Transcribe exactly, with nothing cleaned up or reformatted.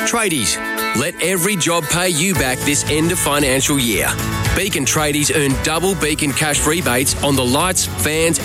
Tradies, let every job pay you back this end of financial year. Beacon Tradies earn double Beacon cash rebates on the lights, fans